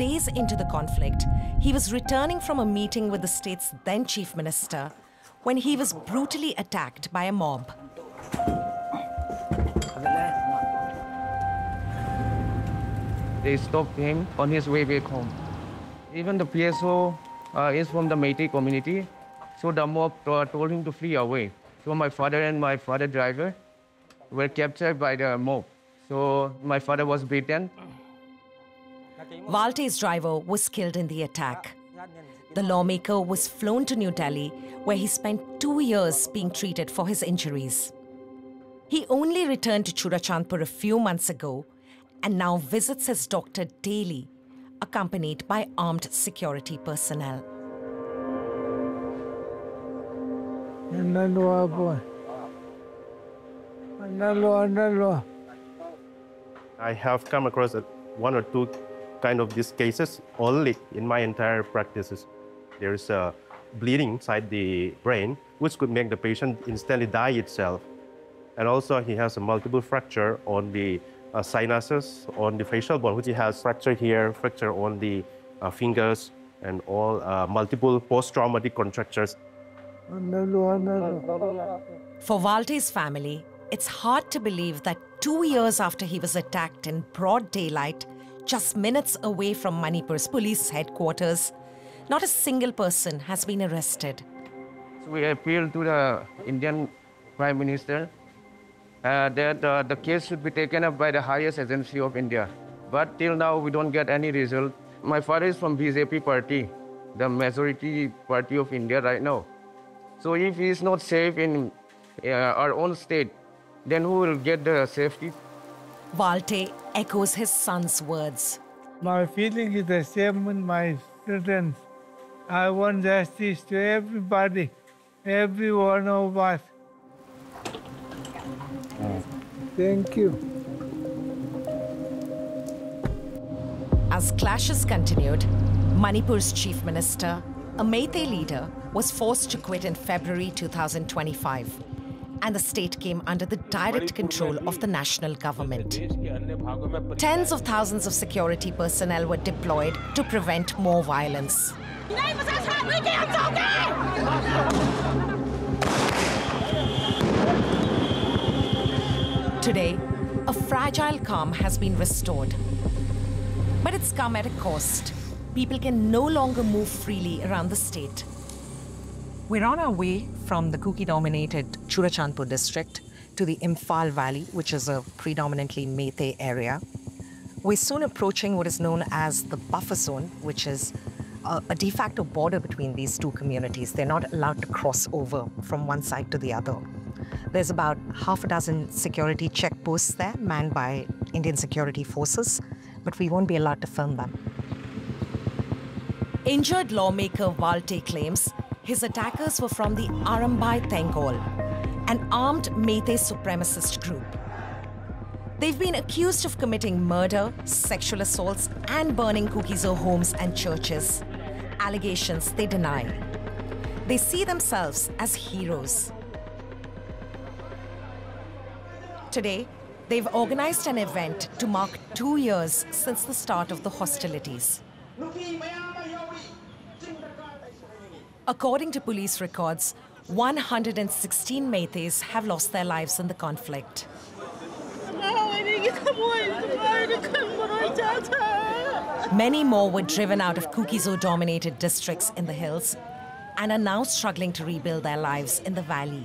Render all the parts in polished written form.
days into the conflict, he was returning from a meeting with the state's then chief minister when he was brutally attacked by a mob. They stopped him on his way back home. Even the PSO is from the Métis community, so the mob told him to flee away. So my father and my father driver were captured by the mob. So my father was beaten. Valte's driver was killed in the attack. The lawmaker was flown to New Delhi, where he spent 2 years being treated for his injuries. He only returned to Churachandpur a few months ago and now visits his doctor daily, accompanied by armed security personnel. I have come across one or two kind of these cases only in my entire practices. There is a bleeding inside the brain, which could make the patient instantly die itself. And also he has a multiple fracture on the sinuses, on the facial bone, which he has fracture here, fracture on the fingers, and all multiple post-traumatic contractures. For Valte's family, it's hard to believe that 2 years after he was attacked in broad daylight, just minutes away from Manipur's police headquarters, not a single person has been arrested. So we appeal to the Indian Prime Minister that the case should be taken up by the highest agency of India. But till now, we don't get any result. My father is from BJP party, the majority party of India right now. So if he is not safe in our own state, then who will get the safety? Valte echoes his son's words. My feeling is the same with my children. I want justice to everybody, every one of us. Thank you. As clashes continued, Manipur's chief minister, a Meitei leader, was forced to quit in February 2025, and the state came under the direct control of the national government. Tens of thousands of security personnel were deployed to prevent more violence. Today, a fragile calm has been restored. But it's come at a cost. People can no longer move freely around the state. We're on our way from the Kuki-dominated Churachandpur district to the Imphal Valley, which is a predominantly Meitei area. We're soon approaching what is known as the buffer zone, which is a de facto border between these two communities. They're not allowed to cross over from one side to the other. There's about half a dozen security checkposts there, manned by Indian security forces, but we won't be allowed to film them. Injured lawmaker Valte claims his attackers were from the Arambai Tengol, an armed Meitei supremacist group. They've been accused of committing murder, sexual assaults, and burning Kuki-Zo homes and churches, allegations they deny. They see themselves as heroes. Today, they've organized an event to mark 2 years since the start of the hostilities. According to police records, 116 Meiteis have lost their lives in the conflict. Many more were driven out of Kuki-Zo-dominated districts in the hills and are now struggling to rebuild their lives in the valley.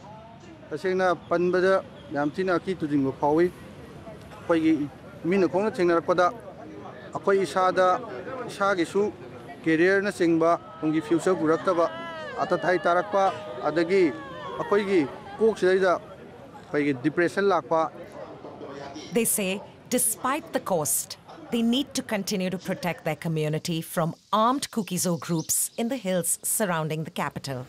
Career na singba ungi future buraktaba atathai tarakpa adagi akoigi kok sida pai depression lakpa. They say despite the cost, they need to continue to protect their community from armed Kuki-Zo groups in the hills surrounding the capital.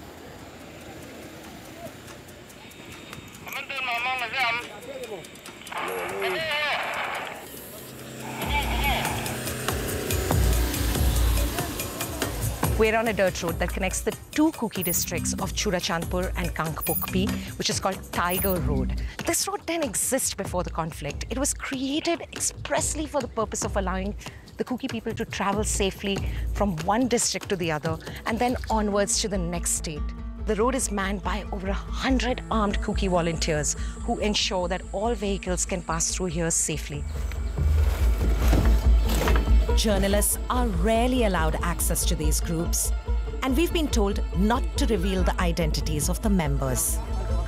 We're on a dirt road that connects the two Kuki districts of Churachandpur and Kangpokpi, which is called Tiger Road. This road didn't exist before the conflict. It was created expressly for the purpose of allowing the Kuki people to travel safely from one district to the other and then onwards to the next state. The road is manned by over 100 armed Kuki volunteers who ensure that all vehicles can pass through here safely. Journalists are rarely allowed access to these groups, and we've been told not to reveal the identities of the members.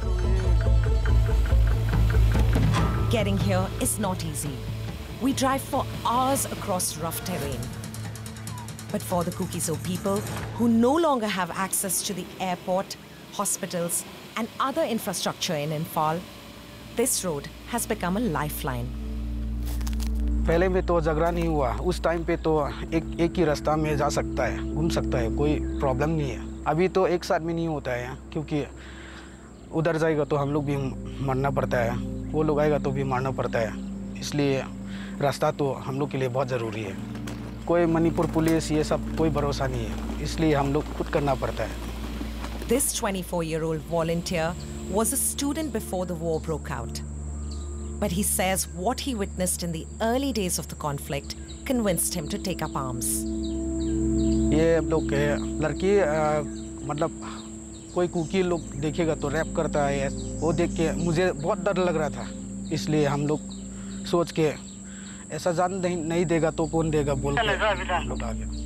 Getting here is not easy. We drive for hours across rough terrain. But for the Kuki-Zo people, who no longer have access to the airport, hospitals, and other infrastructure in Imphal, this road has become a lifeline. पहले में तो झगड़ा नहीं हुआ, उस time पे तो एक ही रास्ता में जा सकता है, घूम सकता है, कोई प्रॉब्लम नहीं है। अभी तो एक साथ में नहीं होता है, क्योंकि उधर जाएगा तो हम लोग भी मरना पड़ता है, वो लोग आएगा तो भी मारना पड़ता है, इसलिए रास्ता तो हम लोग के लिए बहुत ज़रूरी है। कोई मणिपुर पुलिस ये सब कोई भरोसा नहीं है, इसलिए हम लोग खुद करना पड़ता है। This 24-year-old volunteer was a student before the war broke out. But he says what he witnessed in the early days of the conflict convinced him to take up arms. ये लोग लड़की मतलब कोई कुकी लोग देखेगा तो rap करता है, वो देख के मुझे बहुत डर लग रहा था, इसलिए हम लोग सोच के ऐसा जान नहीं देगा तो कौन देगा बोल के लोग आ गया।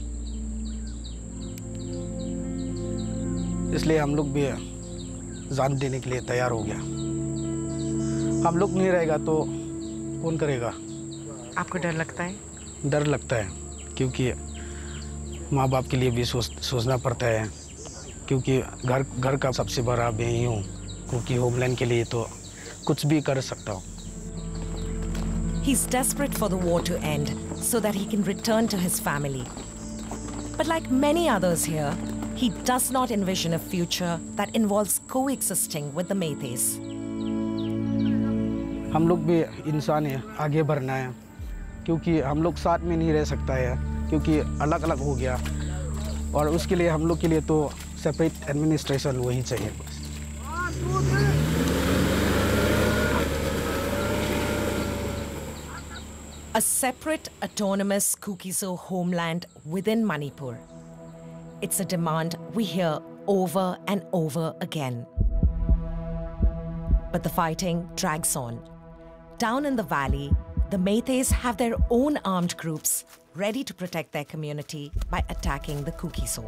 इसलिए हम लोग भी जान देने के लिए तैयार हो गया। हम लोग नहीं रहेगा तो कौन करेगा? आपको डर लगता है? डर लगता है, क्योंकि माँ बाप के लिए भी सोचना पड़ता है, क्योंकि घर का सबसे बड़ा मैं ही हूँ, क्योंकि होमलैंड के लिए तो कुछ भी कर सकता हूँ। He's desperate for the war to end so that he can return to his family. But like many others here, he does not envision a future that involves coexisting with the Meiteis. हम लोग भी इंसान हैं, आगे बढ़ना है, क्योंकि हम लोग साथ में नहीं रह सकता है, क्योंकि अलग अलग हो गया, और उसके लिए हम लोग के लिए तो सेपरेट एडमिनिस्ट्रेशन वही चाहिए बस। A separate, autonomous Kuki-Zo homeland within Manipur. It's a demand we hear over and over again. But the fighting drags on. Down in the valley, the Meiteis have their own armed groups ready to protect their community by attacking the Kuki-Zo.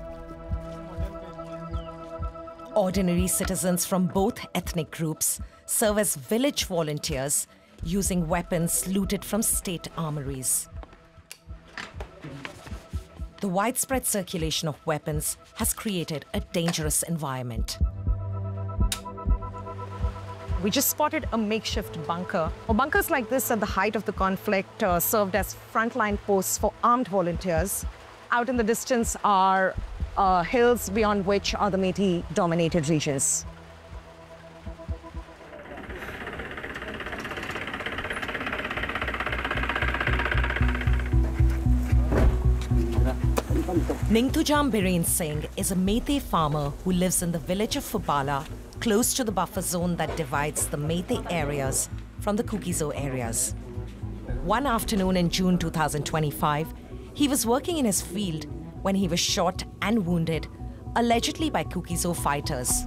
Ordinary citizens from both ethnic groups serve as village volunteers using weapons looted from state armories. The widespread circulation of weapons has created a dangerous environment. We just spotted a makeshift bunker. Bunkers like this at the height of the conflict served as frontline posts for armed volunteers. Out in the distance are hills beyond which are the Meiteis-dominated regions. Ningthujam Biren Singh is a Meitei farmer who lives in the village of Fubala, close to the buffer zone that divides the Meitei areas from the Kuki-Zo areas. One afternoon in June 2025, he was working in his field when he was shot and wounded, allegedly by Kuki-Zo fighters.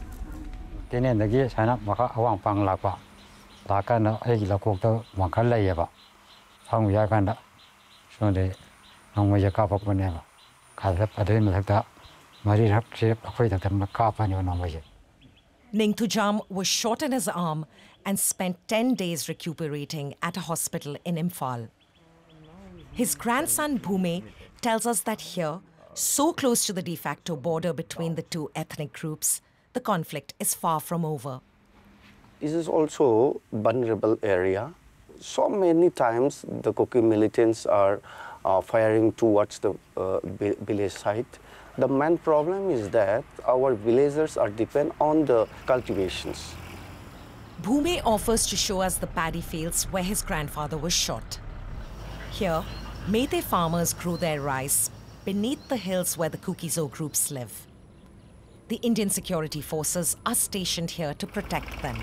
Ningthujam was shot in his arm and spent 10 days recuperating at a hospital in Imphal. His grandson Bhume tells us that here, so close to the de facto border between the two ethnic groups, the conflict is far from over. This is also a vulnerable area. So many times the Kuki militants are firing towards the village site. The main problem is that our villagers are depend on the cultivations. Bhume offers to show us the paddy fields where his grandfather was shot. Here, Meitei farmers grow their rice beneath the hills where the Kuki-Zo groups live. The Indian security forces are stationed here to protect them.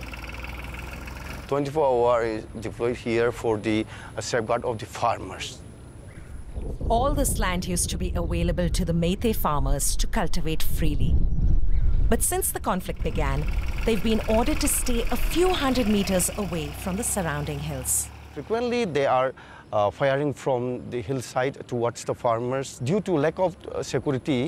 24 hours is deployed here for the safeguard of the farmers. All this land used to be available to the Meitei farmers to cultivate freely. But since the conflict began, they've been ordered to stay a few hundred meters away from the surrounding hills. Frequently, they are firing from the hillside towards the farmers. Due to lack of security,